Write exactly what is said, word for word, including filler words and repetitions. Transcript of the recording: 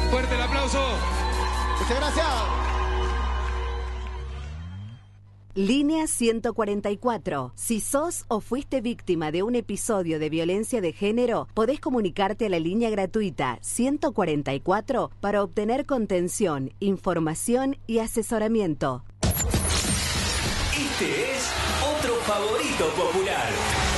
Fuerte el aplauso. Muchas gracias. Línea ciento cuarenta y cuatro. Si sos o fuiste víctima de un episodio de violencia de género, podés comunicarte a la línea gratuita ciento cuarenta y cuatro para obtener contención, información y asesoramiento. Este es otro favorito popular.